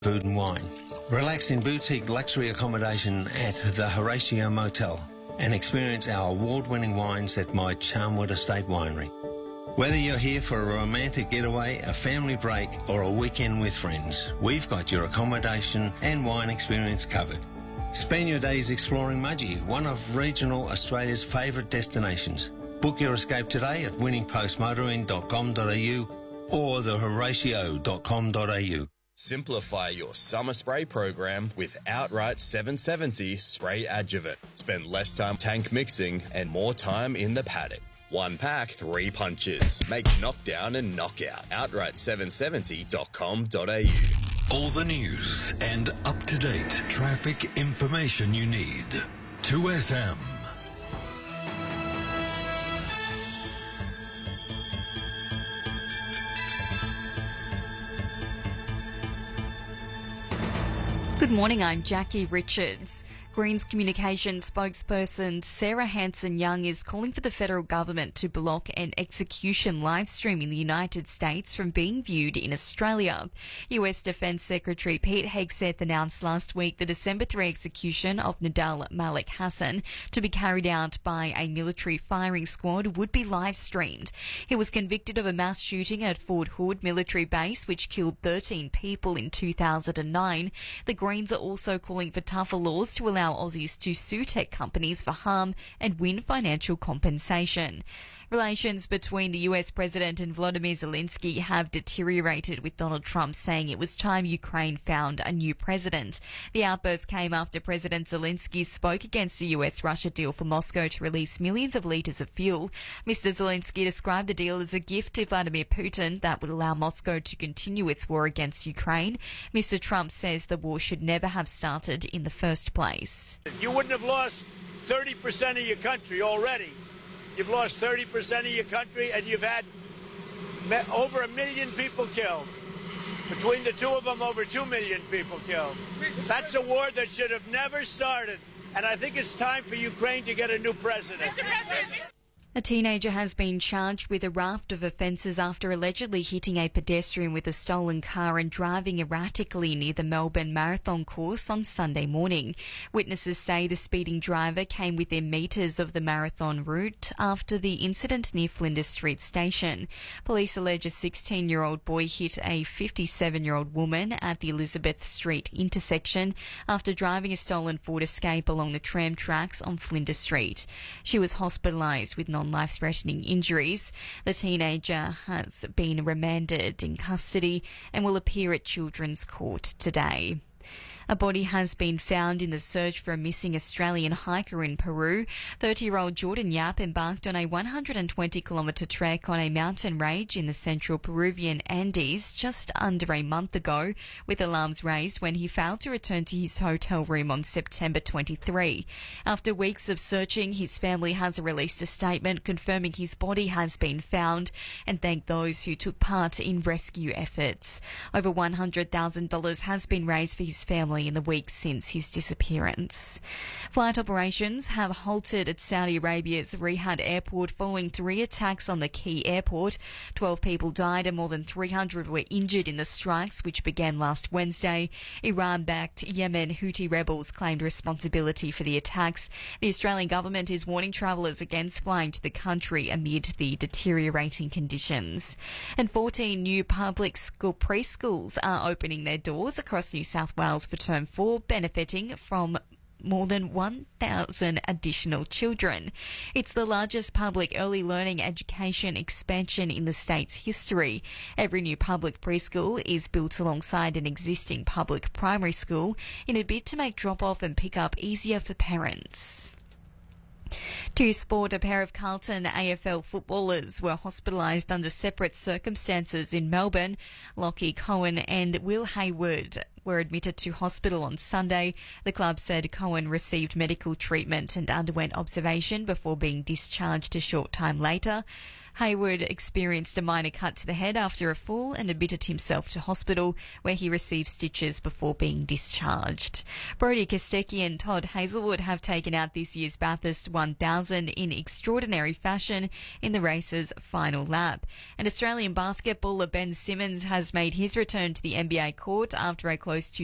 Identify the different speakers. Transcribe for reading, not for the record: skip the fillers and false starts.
Speaker 1: Food and wine. Relax in boutique luxury accommodation at the Horatio Motel and experience our award-winning wines at my Charnwood Estate Winery. Whether you're here for a romantic getaway, a family break or a weekend with friends, we've got your accommodation and wine experience covered. Spend your days exploring Mudgee, one of regional Australia's favourite destinations. Book your escape today at winningpostmotoring.com.au or thehoratio.com.au.
Speaker 2: Simplify your summer spray program with Outright 770 Spray Adjuvant. Spend less time tank mixing and more time in the paddock. 1 pack, 3 punches. Make knockdown and knockout. Outright770.com.au.
Speaker 3: All the news and up-to-date traffic information you need. 2SM.
Speaker 4: Good morning, I'm Jackie Richards. Greens Communications spokesperson Sarah Hanson-Young is calling for the federal government to block an execution live stream in the United States from being viewed in Australia. US Defence Secretary Pete Hegseth announced last week the December 3 execution of Nadal Malik Hassan to be carried out by a military firing squad would be live streamed. He was convicted of a mass shooting at Fort Hood military base which killed 13 people in 2009. The Greens are also calling for tougher laws to allow Aussies to sue tech companies for harm and win financial compensation. Relations between the US President and Volodymyr Zelensky have deteriorated, with Donald Trump saying it was time Ukraine found a new president. The outburst came after President Zelensky spoke against the US-Russia deal for Moscow to release millions of litres of fuel. Mr. Zelensky described the deal as a gift to Vladimir Putin that would allow Moscow to continue its war against Ukraine. Mr. Trump says the war should never have started in the first place.
Speaker 5: You wouldn't have lost 30% of your country already. You've lost 30% of your country, and you've had over 1 million people killed. Between the two of them, over 2 million people killed. That's a war that should have never started, and I think it's time for Ukraine to get a new president.
Speaker 4: A teenager has been charged with a raft of offences after allegedly hitting a pedestrian with a stolen car and driving erratically near the Melbourne Marathon course on Sunday morning. Witnesses say the speeding driver came within metres of the marathon route after the incident near Flinders Street Station. Police allege a 16-year-old boy hit a 57-year-old woman at the Elizabeth Street intersection after driving a stolen Ford Escape along the tram tracks on Flinders Street. She was hospitalised with non-life-threatening injuries. The teenager has been remanded in custody and will appear at Children's Court today. A body has been found in the search for a missing Australian hiker in Peru. 30-year-old Jordan Yap embarked on a 120-kilometre trek on a mountain range in the central Peruvian Andes just under a month ago, with alarms raised when he failed to return to his hotel room on September 23. After weeks of searching, his family has released a statement confirming his body has been found and thanked those who took part in rescue efforts. Over $100,000 has been raised for his family in the weeks since his disappearance. Flight operations have halted at Saudi Arabia's Riyadh airport following 3 attacks on the key airport. 12 people died and more than 300 were injured in the strikes, which began last Wednesday. Iran-backed Yemen Houthi rebels claimed responsibility for the attacks. The Australian government is warning travellers against flying to the country amid the deteriorating conditions. And 14 new public school preschools are opening their doors across New South Wales for Term 4, benefiting from more than 1,000 additional children. It's the largest public early learning education expansion in the state's history. Every new public preschool is built alongside an existing public primary school in a bid to make drop-off and pick-up easier for parents. To sport, a pair of Carlton AFL footballers were hospitalised under separate circumstances in Melbourne. Lockie Cohen and Will Hayward were admitted to hospital on Sunday. The club said Cohen received medical treatment and underwent observation before being discharged a short time later. Hayward experienced a minor cut to the head after a fall and admitted himself to hospital, where he received stitches before being discharged. Brodie Kostecki and Todd Hazelwood have taken out this year's Bathurst 1000 in extraordinary fashion in the race's final lap. And Australian basketballer Ben Simmons has made his return to the NBA court after a close